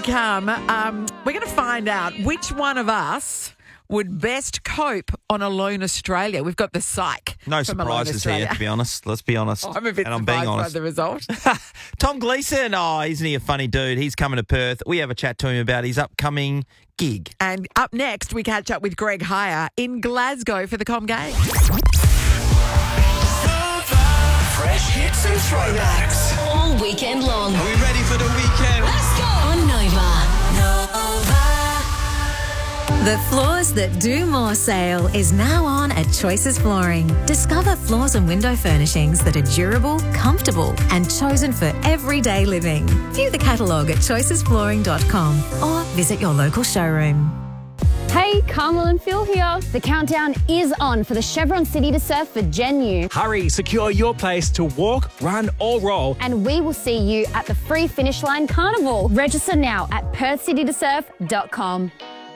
come, we're going to find out which one of us would best cope on Alone Australia. We've got the psych. No from Alone surprises Australia. here, to be honest. Let's be honest. Oh, I'm a bit and I'm being surprised by honest. the result. Tom Gleeson, isn't he a funny dude? He's coming to Perth. We have a chat to him about his upcoming gig. And up next, we catch up with Greg Heyer in Glasgow for the Com Games. Fresh hits and throwbacks. All weekend long. Are we ready for the weekend? Let's go! On Nova. The Floors That Do More sale is now on at Choices Flooring. Discover floors and window furnishings that are durable, comfortable and chosen for everyday living. View the catalogue at choicesflooring.com or visit your local showroom. Hey, Carmel and Phil here. The countdown is on for the Chevron City to Surf for Gen U. Hurry, secure your place to walk, run or roll. And we will see you at the Free Finish Line Carnival. Register now at perthcitytosurf.com.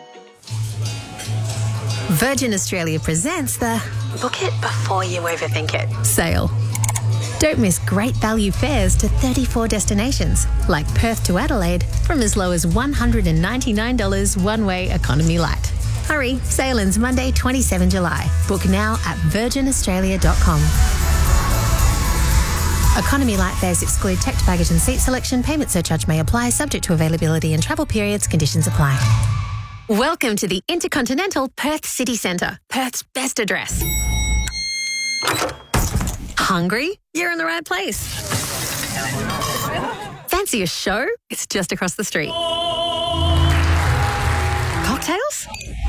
Virgin Australia presents the Book it before you overthink it sale. Don't miss great value fares to 34 destinations, like Perth to Adelaide, from as low as $199 one-way economy light. Hurry, sale ends Monday, 27 July. Book now at virginaustralia.com. Economy light fares exclude checked baggage and seat selection. Payment surcharge may apply, subject to availability and travel periods. Conditions apply. Welcome to the Intercontinental Perth City Centre, Perth's best address. Hungry? You're in the right place. Fancy a show? It's just across the street. Cocktails?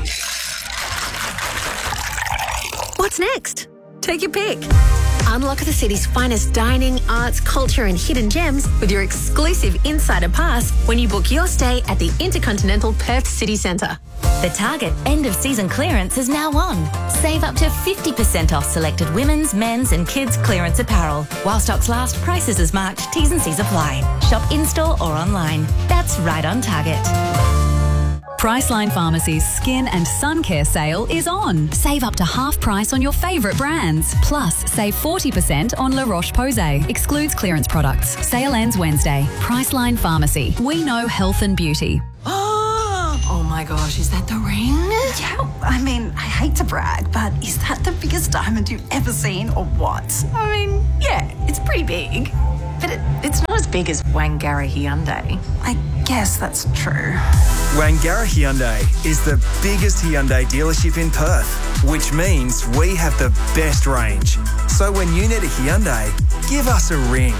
What's next? Take your pick. Unlock the city's finest dining, arts, culture and hidden gems with your exclusive Insider Pass when you book your stay at the Intercontinental Perth City Centre. The Target end-of-season clearance is now on. Save up to 50% off selected women's, men's and kids' clearance apparel. While stocks last, prices as marked, T's and C's apply. Shop in-store or online. That's right on Target. Priceline Pharmacy's Skin and Sun Care sale is on. Save up to half price on your favourite brands. Plus, save 40% on La Roche-Posay. Excludes clearance products. Sale ends Wednesday. Priceline Pharmacy. We know health and beauty. Oh my gosh, is that the ring? Yeah, I mean, I hate to brag, but is that the biggest diamond you've ever seen or what? I mean, yeah, it's pretty big. But it's not as big as Wangara Hyundai. I guess that's true. Wangara Hyundai is the biggest Hyundai dealership in Perth, which means we have the best range. So when you need a Hyundai, give us a ring.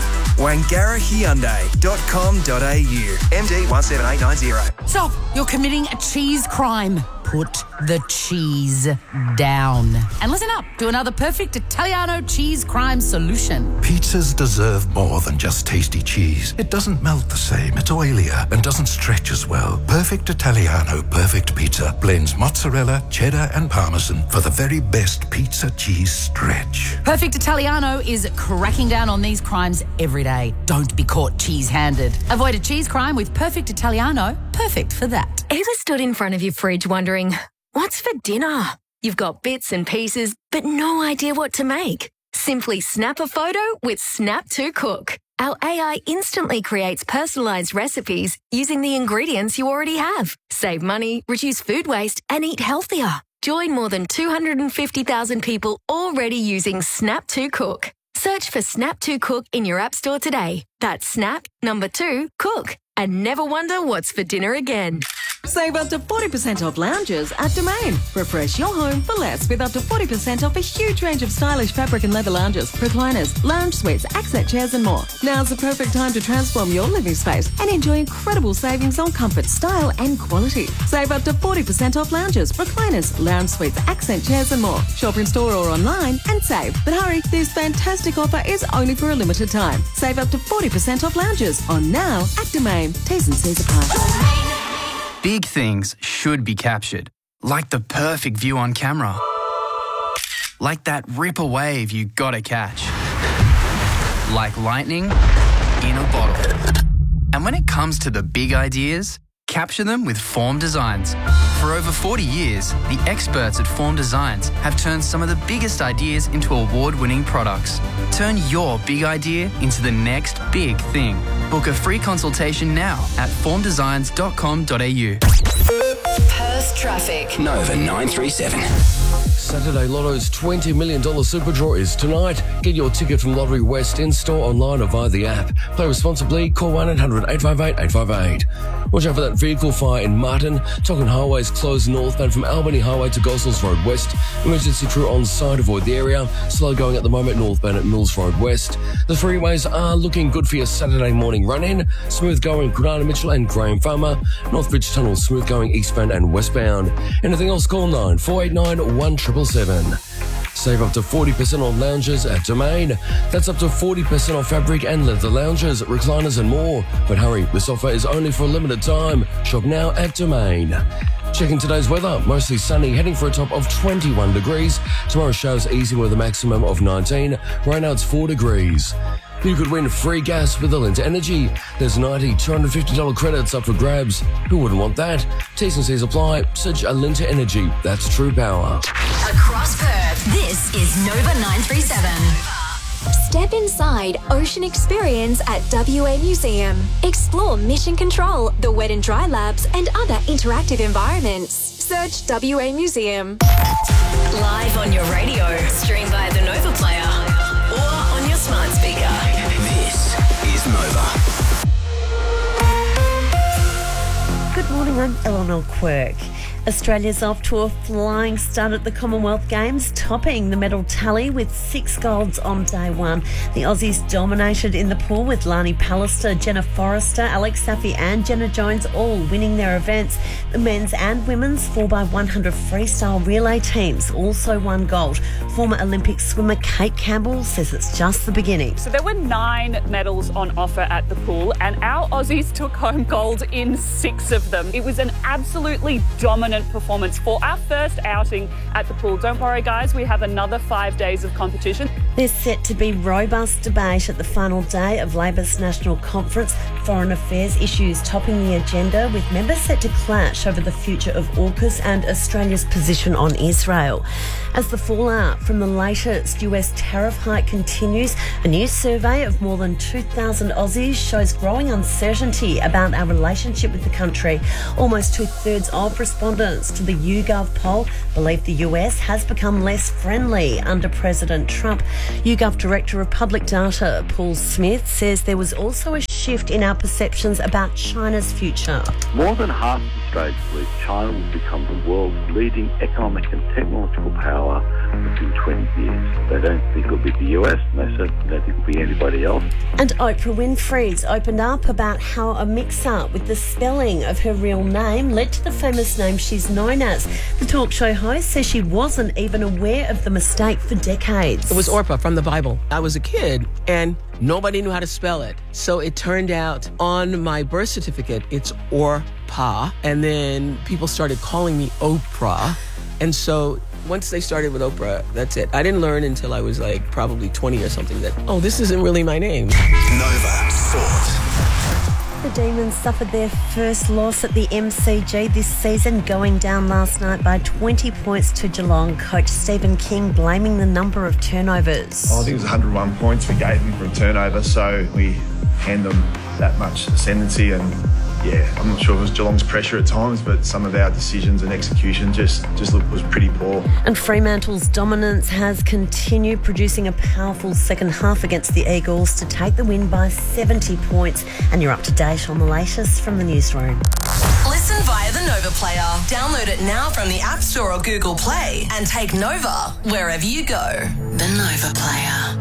WangaraHyundai.com.au. MD 17890. Stop! You're committing a cheese crime. Put the cheese down. And listen up to another perfect Italiano cheese crime solution. Pizzas deserve more than just tasty cheese. It doesn't melt the same, it's oilier, and doesn't stretch as well. Perfect Italiano Perfect Pizza blends mozzarella, cheddar, and parmesan for the very best pizza cheese stretch. Perfect Italiano is cracking down on these crimes every day. Don't be caught cheese-handed. Avoid a cheese crime with Perfect Italiano. Perfect for that. Ever stood in front of your fridge wondering, what's for dinner? You've got bits and pieces, but no idea what to make. Simply snap a photo with Snap to Cook. Our AI instantly creates personalised recipes using the ingredients you already have. Save money, reduce food waste, and eat healthier. Join more than 250,000 people already using Snap to Cook. Search for Snap to Cook in your app store today. That's Snap, number 2, Cook. And never wonder what's for dinner again. Save up to 40% off lounges at Domain. Refresh your home for less with up to 40% off a huge range of stylish fabric and leather lounges, recliners, lounge suites, accent chairs and more. Now's the perfect time to transform your living space and enjoy incredible savings on comfort, style and quality. Save up to 40% off lounges, recliners, lounge suites, accent chairs and more. Shop in store or online and save. But hurry, this fantastic offer is only for a limited time. Save up to 40% off lounges on now at Domain. T's and C's apply. Big things should be captured, like the perfect view on camera. Like that ripper wave you gotta catch. Like lightning in a bottle. And when it comes to the big ideas, Capture them with Form Designs. For over 40 years, the experts at Form Designs have turned some of the biggest ideas into award-winning products. Turn your big idea into the next big thing. Book a free consultation now at formdesigns.com.au. Perth traffic. Nova 937. Saturday Lotto's $20 million super draw is tonight. Get your ticket from Lottery West in-store, online or via the app. Play responsibly. Call 1-800-858-858. Watch out for that vehicle fire in Martin. Tocken Highway is closed northbound from Albany Highway to Gossels Road West. Emergency crew on site, avoid the area. Slow going at the moment northbound at Mills Road West. The freeways are looking good for your Saturday morning run-in. Smooth going Granada Mitchell and Graham Farmer. Northbridge Tunnel smooth going eastbound and westbound. Anything else, call 9489 1777. Save up to 40% on lounges at Domain. That's up to 40% off fabric and leather lounges, recliners and more. But hurry, this offer is only for a limited time. Shop now at Domain. Checking today's weather, mostly sunny, heading for a top of 21 degrees. Tomorrow shows easy with a maximum of 19. Right now it's 4 degrees. You could win free gas with Alinta Energy. There's $90, $250 credits up for grabs. Who wouldn't want that? T's and C's apply. Search Alinta Energy. That's true power. Across Perth, this is Nova 937. Step inside Ocean Experience at WA Museum. Explore Mission Control, the wet and dry labs, and other interactive environments. Search WA Museum. Live on your radio, stream via the Nova Player, or on your smart speaker. This is Nova. Good morning, I'm Eleanor Quirk. Australia's off to a flying start at the Commonwealth Games, topping the medal tally with 6 golds on day one. The Aussies dominated in the pool with Lani Pallister, Jenna Forrester, Alex Safi and Jenna Jones all winning their events. The men's and women's 4x100 freestyle relay teams also won gold. Former Olympic swimmer Kate Campbell says it's just the beginning. So there were 9 medals on offer at the pool, and our Aussies took home gold in 6 of them. It was an absolutely dominant performance for our first outing at the pool. Don't worry, guys, we have another 5 days of competition. There's set to be robust debate at the final day of Labor's National Conference. Foreign affairs issues topping the agenda, with members set to clash over the future of AUKUS and Australia's position on Israel. As the fallout from the latest US tariff hike continues, a new survey of more than 2,000 Aussies shows growing uncertainty about our relationship with the country. Almost 2/3 of respondents to the YouGov poll believe the US has become less friendly under President Trump. YouGov Director of Public Data, Paul Smith, says there was also a shift in our perceptions about China's future. More than half of Australians believe China will become the world's leading economic and technological power within 20 years. They don't think it'll be the US, and they certainly don't think it'll be anybody else. And Oprah Winfrey's opened up about how a mix-up with the spelling of her real name led to the famous name she's known as. The talk show host says she wasn't even aware of the mistake for decades. It was Orpah from the Bible. I was a kid and nobody knew how to spell it. So it turned out on my birth certificate, it's Orpah. And then people started calling me Oprah. And so once they started with Oprah, that's it. I didn't learn until I was like probably 20 or something that, oh, this isn't really my name. Nova Sport. The Demons suffered their first loss at the MCG this season, going down last night by 20 points to Geelong. Coach Stephen King blaming the number of turnovers. I think it was 101 points we gave them from turnover, so we hand them that much ascendancy, and yeah, I'm not sure if it was Geelong's pressure at times, but some of our decisions and execution just was pretty poor. And Fremantle's dominance has continued, producing a powerful second half against the Eagles to take the win by 70 points. And you're up to date on the latest from the newsroom. Listen via the Nova Player. Download it now from the App Store or Google Play and take Nova wherever you go. The Nova Player.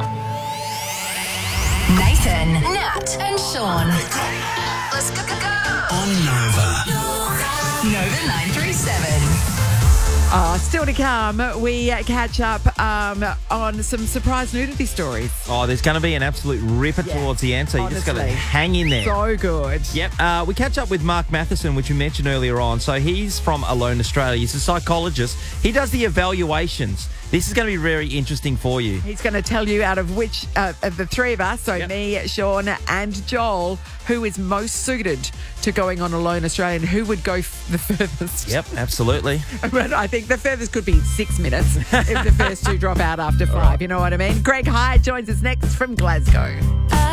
Nathan, Nat and Sean. Let's go. On Nova. Nova 937. Still to come, we catch up on some surprise nudity stories. Oh, there's going to be an absolute ripper towards the end, so you just got to hang in there. So good. Yep. We catch up with Mark Matheson, which we mentioned earlier on. So he's from Alone Australia. He's a psychologist. He does the evaluations This is going to be very interesting for you. He's going to tell you out of which of the three of us, so me, Sean and Joel, who is most suited to going on Alone Australian, who would go the furthest. Yep, absolutely. But I think the furthest could be 6 minutes if the first two drop out after 5. You know what I mean? Greg Hyde joins us next from Glasgow.